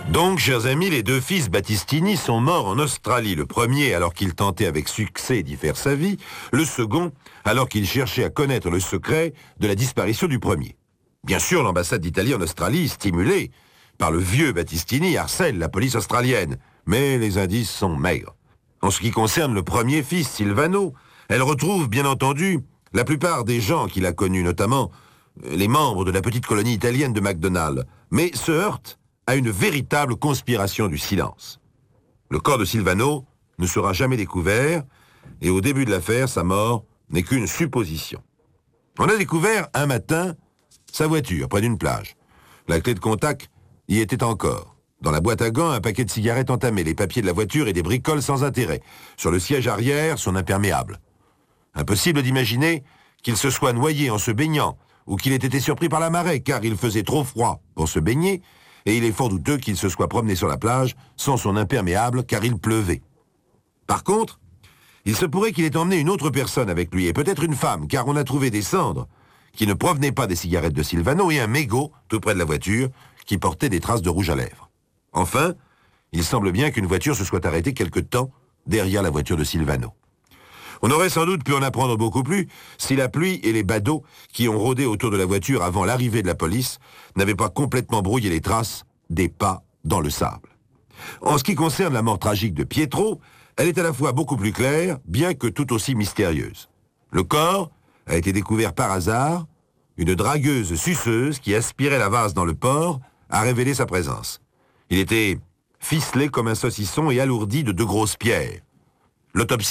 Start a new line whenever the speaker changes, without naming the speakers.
Donc, chers amis, les deux fils Battistini sont morts en Australie. Le premier alors qu'il tentait avec succès d'y faire sa vie, le second alors qu'il cherchait à connaître le secret de la disparition du premier. Bien sûr, l'ambassade d'Italie en Australie, stimulée par le vieux Battistini, harcèle la police australienne, mais les indices sont maigres. En ce qui concerne le premier fils, Silvano, elle retrouve, bien entendu, la plupart des gens qu'il a connus, notamment les membres de la petite colonie italienne de McDonald, mais se heurte à une véritable conspiration du silence. Le corps de Silvano ne sera jamais découvert, et au début de l'affaire, sa mort n'est qu'une supposition. On a découvert un matin sa voiture près d'une plage. La clé de contact y était encore. Dans la boîte à gants, un paquet de cigarettes entamé, les papiers de la voiture et des bricoles sans intérêt. Sur le siège arrière, son imperméable. Impossible d'imaginer qu'il se soit noyé en se baignant ou qu'il ait été surpris par la marée, car il faisait trop froid pour se baigner, et il est fort douteux qu'il se soit promené sur la plage sans son imperméable, car il pleuvait. Par contre, il se pourrait qu'il ait emmené une autre personne avec lui, et peut-être une femme, car on a trouvé des cendres qui ne provenaient pas des cigarettes de Silvano et un mégot tout près de la voiture qui portait des traces de rouge à lèvres. Enfin, il semble bien qu'une voiture se soit arrêtée quelque temps derrière la voiture de Silvano. On aurait sans doute pu en apprendre beaucoup plus si la pluie et les badauds qui ont rôdé autour de la voiture avant l'arrivée de la police n'avaient pas complètement brouillé les traces des pas dans le sable. En ce qui concerne la mort tragique de Pietro, elle est à la fois beaucoup plus claire, bien que tout aussi mystérieuse. Le corps a été découvert par hasard. Une dragueuse suceuse qui aspirait la vase dans le port a révélé sa présence. Il était ficelé comme un saucisson et alourdi de 2 grosses pierres. L'autopsie